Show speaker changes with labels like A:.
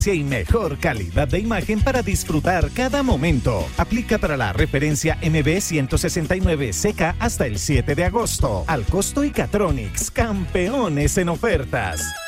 A: y mejor calidad de imagen para disfrutar cada momento. Aplica para la referencia MB169 seca hasta el 7 de agosto. Al costo y Catronics, campeones en ofertas.